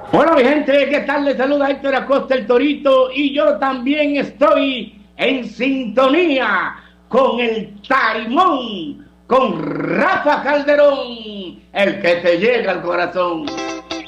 Hola mi gente, ¿qué tal? Les saluda Héctor Acosta el Torito y yo también estoy en sintonía con el Tarimón, con Rafa Calderón, el que te llega al corazón.